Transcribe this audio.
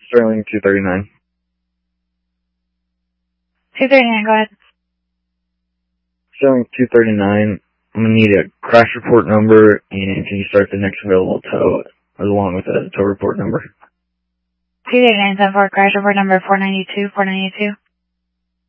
Sterling 239. 239, go ahead. Sterling 239, I'm going to need a crash report number, and can you start the next available tow along with the tow report number? 23974, crash report number 492, 492.